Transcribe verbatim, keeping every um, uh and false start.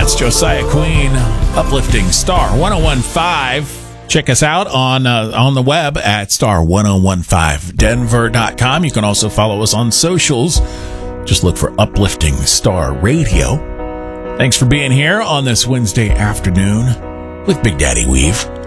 That's Josiah Queen, Uplifting Star one oh one five. Check us out on uh, on the web at star one oh one five denver dot com. You can also follow us on socials. Just look for Uplifting Star Radio. Thanks for being here on this Wednesday afternoon with Big Daddy Weave.